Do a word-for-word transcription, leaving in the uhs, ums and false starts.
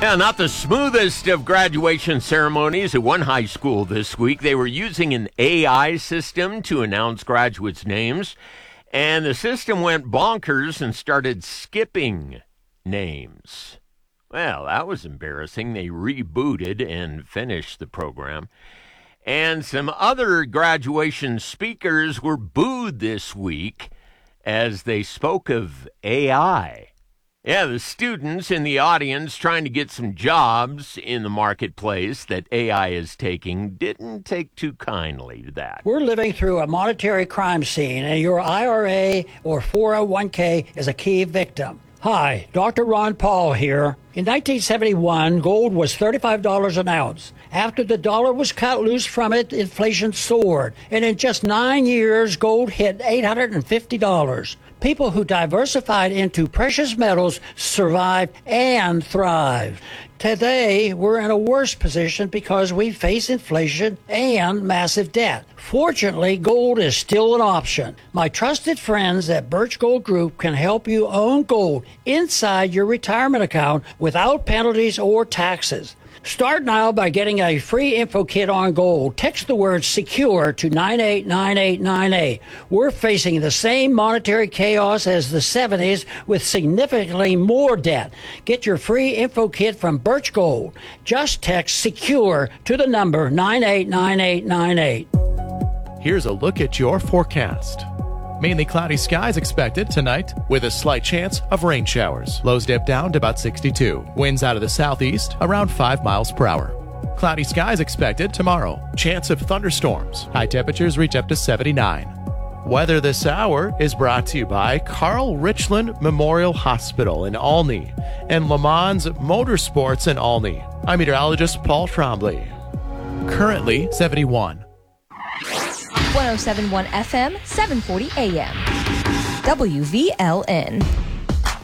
Yeah, not the smoothest of graduation ceremonies at one high school this week. They were using an A I system to announce graduates' names, and the system went bonkers and started skipping names. Well, that was embarrassing. They rebooted and finished the program. And some other graduation speakers were booed this week as they spoke of A I. Yeah, the students in the audience trying to get some jobs in the marketplace that A I is taking didn't take too kindly to that. We're living through a monetary crime scene, and your I R A or four oh one k is a key victim. Hi, Doctor Ron Paul here. In nineteen seventy-one, gold was thirty-five dollars an ounce. After the dollar was cut loose from it, inflation soared. And in just nine years, gold hit eight hundred fifty dollars. People who diversified into precious metals survived and thrived. Today, we're in a worse position because we face inflation and massive debt. Fortunately, gold is still an option. My trusted friends at Birch Gold Group can help you own gold inside your retirement account without penalties or taxes. Start now by getting a free info kit on gold. Text the word SECURE to nine eight nine eight nine eight. We're facing the same monetary chaos as the seventies with significantly more debt. Get your free info kit from Birch Gold. Just text SECURE to the number nine eight nine eight nine eight. Here's a look at your forecast. Mainly cloudy skies expected tonight with a slight chance of rain showers. Lows dip down to about sixty-two. Winds out of the southeast around five miles per hour. Cloudy skies expected tomorrow. Chance of thunderstorms. High temperatures reach up to seventy-nine. Weather this hour is brought to you by Carl Richland Memorial Hospital in Olney and Le Mans Motorsports in Olney. I'm meteorologist Paul Trombley. Currently seventy-one. one oh seven point one F M, seven forty A M. W V L N.